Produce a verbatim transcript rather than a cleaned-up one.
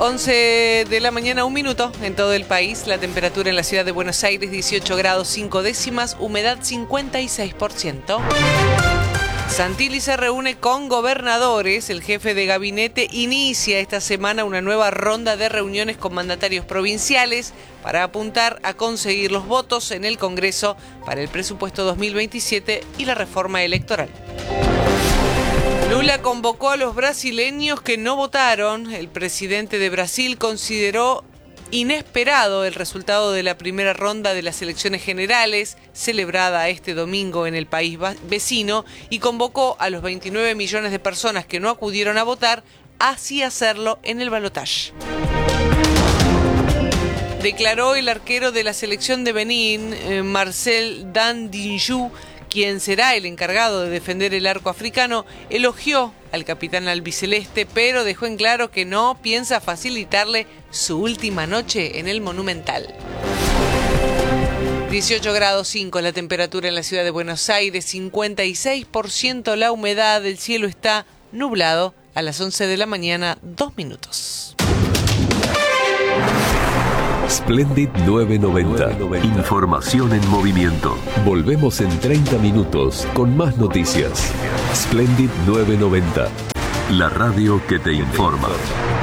once de la mañana, un minuto en todo el país. La temperatura en la ciudad de Buenos Aires, dieciocho grados cinco décimas, humedad cincuenta y seis por ciento. Santilli se reúne con gobernadores. El jefe de gabinete inicia esta semana una nueva ronda de reuniones con mandatarios provinciales para apuntar a conseguir los votos en el Congreso para el presupuesto dos mil veintisiete y la reforma electoral. Lula convocó a los brasileños que no votaron. El presidente de Brasil consideró inesperado el resultado de la primera ronda de las elecciones generales, celebrada este domingo en el país vecino, y convocó a los veintinueve millones de personas que no acudieron a votar a así hacerlo en el balotaje. Declaró el arquero de la selección de Benín, eh, Marcel Dandinju, quien será el encargado de defender el arco africano, elogió al capitán albiceleste, pero dejó en claro que no piensa facilitarle su última noche en el Monumental. dieciocho grados cinco la temperatura en la ciudad de Buenos Aires, cincuenta y seis por ciento la humedad, el cielo está nublado. A las once de la mañana, dos minutos. Splendid novecientos noventa. Información en movimiento. Volvemos en treinta minutos con más noticias. Splendid novecientos noventa. La radio que te informa.